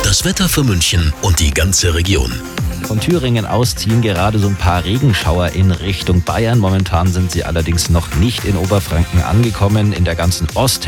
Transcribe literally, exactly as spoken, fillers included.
Das Wetter für München und die ganze Region. Von Thüringen aus ziehen gerade so ein paar Regenschauer in Richtung Bayern. Momentan sind sie allerdings noch nicht in Oberfranken angekommen. In der ganzen Ost